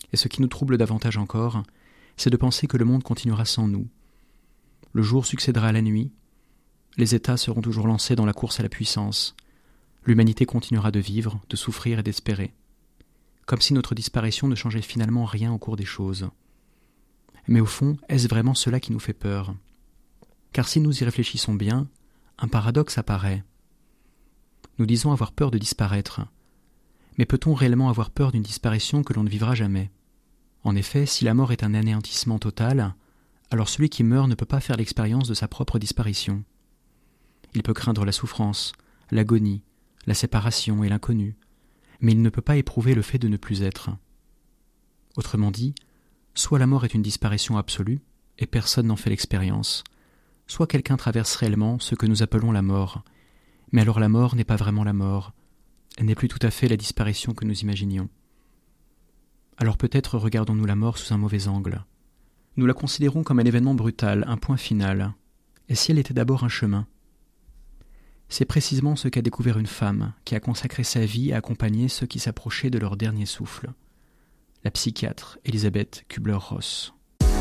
Et ce qui nous trouble davantage encore, c'est de penser que le monde continuera sans nous. Le jour succédera à la nuit, les États seront toujours lancés dans la course à la puissance, l'humanité continuera de vivre, de souffrir et d'espérer, comme si notre disparition ne changeait finalement rien au cours des choses. Mais au fond, est-ce vraiment cela qui nous fait peur ? Car si nous y réfléchissons bien, un paradoxe apparaît. Nous disons avoir peur de disparaître, mais peut-on réellement avoir peur d'une disparition que l'on ne vivra jamais ? En effet, si la mort est un anéantissement total, alors celui qui meurt ne peut pas faire l'expérience de sa propre disparition. Il peut craindre la souffrance, l'agonie, la séparation et l'inconnu, mais il ne peut pas éprouver le fait de ne plus être. Autrement dit, soit la mort est une disparition absolue, et personne n'en fait l'expérience, soit quelqu'un traverse réellement ce que nous appelons la mort, mais alors la mort n'est pas vraiment la mort, elle n'est plus tout à fait la disparition que nous imaginions. Alors peut-être regardons-nous la mort sous un mauvais angle. Nous la considérons comme un événement brutal, un point final. Et si elle était d'abord un chemin ? C'est précisément ce qu'a découvert une femme qui a consacré sa vie à accompagner ceux qui s'approchaient de leur dernier souffle. La psychiatre Elisabeth Kübler-Ross.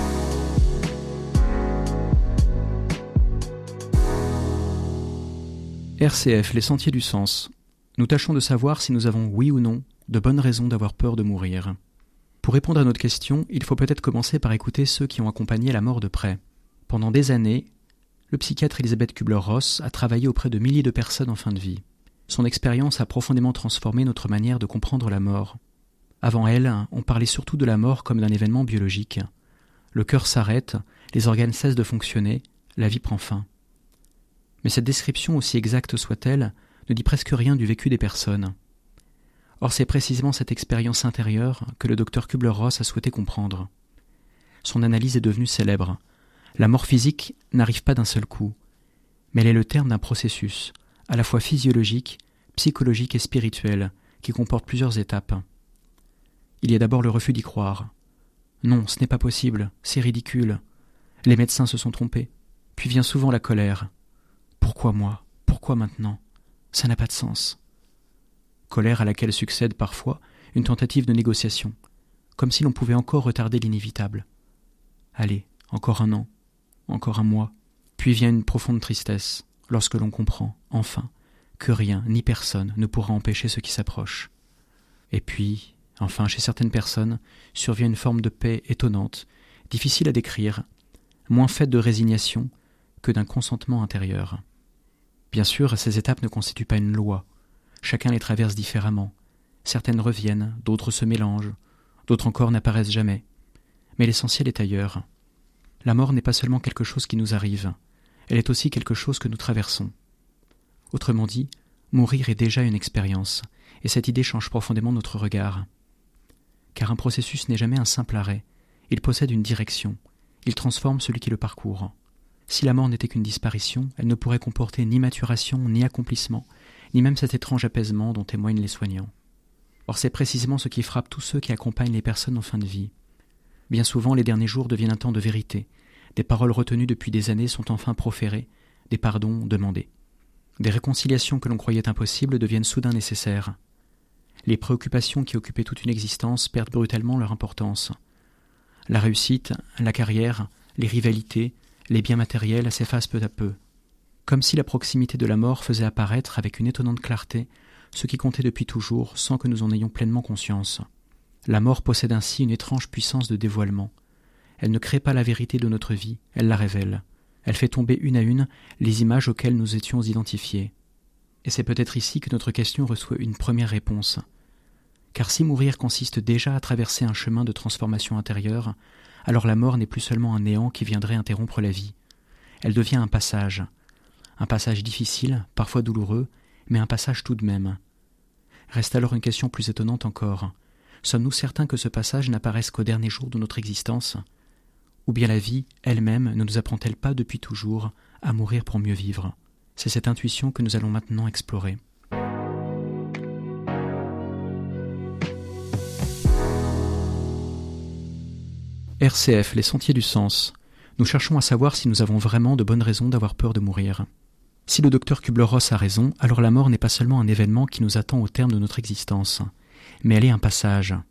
RCF, les sentiers du sens. Nous tâchons de savoir si nous avons, oui ou non, de bonnes raisons d'avoir peur de mourir. Pour répondre à notre question, il faut peut-être commencer par écouter ceux qui ont accompagné la mort de près. Pendant des années, le psychiatre Elisabeth Kübler-Ross a travaillé auprès de milliers de personnes en fin de vie. Son expérience a profondément transformé notre manière de comprendre la mort. Avant elle, on parlait surtout de la mort comme d'un événement biologique. Le cœur s'arrête, les organes cessent de fonctionner, la vie prend fin. Mais cette description, aussi exacte soit-elle, ne dit presque rien du vécu des personnes. Or, c'est précisément cette expérience intérieure que le docteur Kübler-Ross a souhaité comprendre. Son analyse est devenue célèbre. La mort physique n'arrive pas d'un seul coup, mais elle est le terme d'un processus, à la fois physiologique, psychologique et spirituel, qui comporte plusieurs étapes. Il y a d'abord le refus d'y croire. Non, ce n'est pas possible, c'est ridicule. Les médecins se sont trompés. Puis vient souvent la colère. Pourquoi moi ? Pourquoi maintenant ? Ça n'a pas de sens. Colère à laquelle succède parfois une tentative de négociation, comme si l'on pouvait encore retarder l'inévitable. Allez, encore un an, encore un mois, puis vient une profonde tristesse, lorsque l'on comprend, enfin, que rien ni personne ne pourra empêcher ce qui s'approche. Et puis, enfin, chez certaines personnes, survient une forme de paix étonnante, difficile à décrire, moins faite de résignation que d'un consentement intérieur. Bien sûr, ces étapes ne constituent pas une loi. Chacun les traverse différemment. Certaines reviennent, d'autres se mélangent, d'autres encore n'apparaissent jamais. Mais l'essentiel est ailleurs. La mort n'est pas seulement quelque chose qui nous arrive, elle est aussi quelque chose que nous traversons. Autrement dit, mourir est déjà une expérience, et cette idée change profondément notre regard. Car un processus n'est jamais un simple arrêt, il possède une direction, il transforme celui qui le parcourt. Si la mort n'était qu'une disparition, elle ne pourrait comporter ni maturation, ni accomplissement, ni même cet étrange apaisement dont témoignent les soignants. Or c'est précisément ce qui frappe tous ceux qui accompagnent les personnes en fin de vie. Bien souvent, les derniers jours deviennent un temps de vérité. Des paroles retenues depuis des années sont enfin proférées, des pardons demandés. Des réconciliations que l'on croyait impossibles deviennent soudain nécessaires. Les préoccupations qui occupaient toute une existence perdent brutalement leur importance. La réussite, la carrière, les rivalités, les biens matériels s'effacent peu à peu. Comme si la proximité de la mort faisait apparaître avec une étonnante clarté ce qui comptait depuis toujours sans que nous en ayons pleinement conscience. La mort possède ainsi une étrange puissance de dévoilement. Elle ne crée pas la vérité de notre vie, elle la révèle. Elle fait tomber une à une les images auxquelles nous étions identifiés. Et c'est peut-être ici que notre question reçoit une première réponse. Car si mourir consiste déjà à traverser un chemin de transformation intérieure, alors la mort n'est plus seulement un néant qui viendrait interrompre la vie. Elle devient un passage difficile, parfois douloureux, mais un passage tout de même. Reste alors une question plus étonnante encore. Sommes-nous certains que ce passage n'apparaisse qu'au dernier jour de notre existence ? Ou bien la vie, elle-même, ne nous apprend-elle pas depuis toujours à mourir pour mieux vivre ? C'est cette intuition que nous allons maintenant explorer. RCF, les sentiers du sens. Nous cherchons à savoir si nous avons vraiment de bonnes raisons d'avoir peur de mourir. Si le docteur Kübler-Ross a raison, alors la mort n'est pas seulement un événement qui nous attend au terme de notre existence, mais elle est un passage.